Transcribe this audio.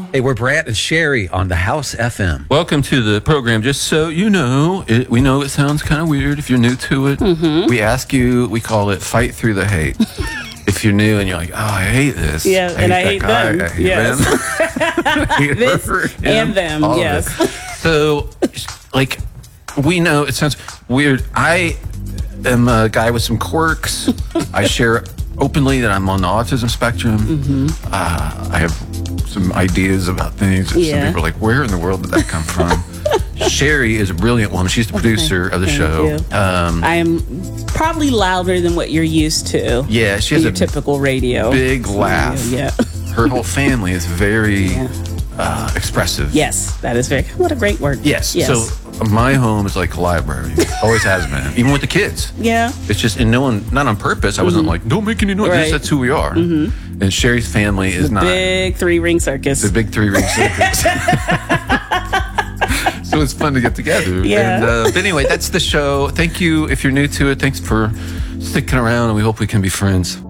Hey, we're Brant and Sherry on the House FM. Welcome to the program. Just so you know, we know it sounds kind of weird if you're new to it. We ask you, we call it Fight Through the Hate. If you're new and you're like, oh, I hate this. Yeah, and I hate that guy. them. I hate Yes. them. I hate This her, and them, all of yes. it. So, like, we know it sounds weird. I am a guy with some quirks. I share openly that I'm on the autism spectrum. I have some ideas about things. And some Yeah. people are like, where in the world did that come from? Sherry is a brilliant woman. She's the producer of the Thank show. you. I am probably louder than what you're used to. Yeah, she has your a typical radio. big laugh. Yeah. Her whole family is very expressive. Yes, that is very. What a great word. Yes. So my home is like a library. Always has been. Even with the kids. Yeah. It's just, and no one, not on purpose. I wasn't like, don't make any noise. Right. That's who we are. And Sherry's family is not Big 3-ring circus. the big 3-ring circus. So it's fun to get together. Yeah. And, but anyway, that's the show. Thank you if you're new to it. Thanks for sticking around, and we hope we can be friends.